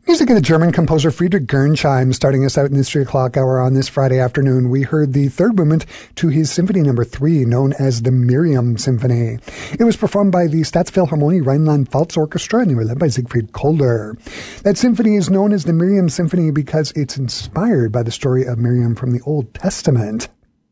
Music of the German composer Friedrich Gernsheim starting us out in this 3 o'clock hour on this Friday afternoon. We heard the third movement to his Symphony No. 3, known as the Miriam Symphony. It was performed by the Staatsphilharmonie Rheinland-Pfalz Orchestra, and they were led by Siegfried Kolder. That symphony is known as the Miriam Symphony because it's inspired by the story of Miriam from the Old Testament.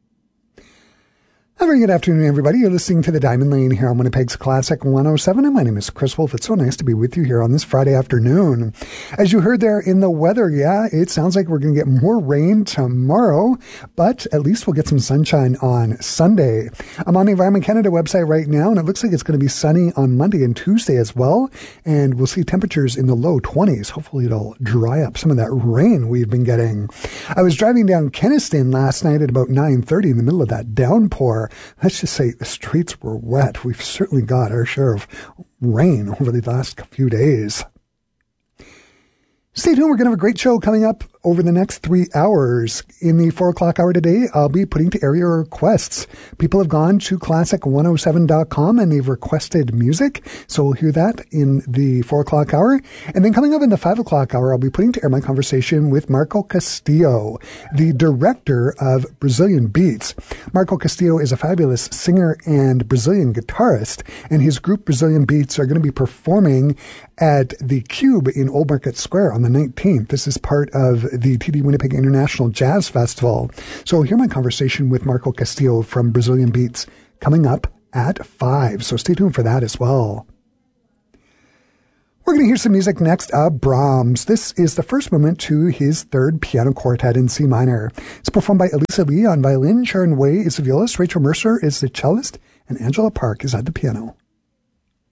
A very good afternoon, everybody. You're listening to The Diamond Lane here on Winnipeg's Classic 107, and my name is Chris Wolf. It's so nice to be with you here on this Friday afternoon. As you heard there in the weather, it sounds like we're going to get more rain tomorrow, but at least we'll get some sunshine on Sunday. I'm on the Environment Canada website right now, and it looks like it's going to be sunny on Monday and Tuesday as well, and we'll see temperatures in the low 20s. Hopefully it'll dry up some of that rain we've been getting. I was driving down Kenaston last night at about 9:30 in the middle of that downpour. Let's just say the streets were wet. We've certainly got our share of rain over the last few days. Stay tuned. We're going to have a great show coming up over the next 3 hours. In the 4 o'clock hour today, I'll be putting to air your requests. People have gone to classic107.com and they've requested music. So we'll hear that in the 4 o'clock hour. And then coming up in the 5 o'clock hour, I'll be putting to air my conversation with Marco Castillo, the director of Brazilian Beats. Marco Castillo is a fabulous singer and Brazilian guitarist, and his group Brazilian Beats are going to be performing at the Cube in Old Market Square on the 19th. This is part of the TD Winnipeg International Jazz Festival. So hear my conversation with Marco Castillo from Brazilian Beats coming up at 5. So stay tuned for that as well. We're going to hear some music next of Brahms. This is the first movement to his third piano quartet in C minor. It's performed by Elisa Lee on violin, Sharon Way is the violist, Rachel Mercer is the cellist, and Angela Park is at the piano.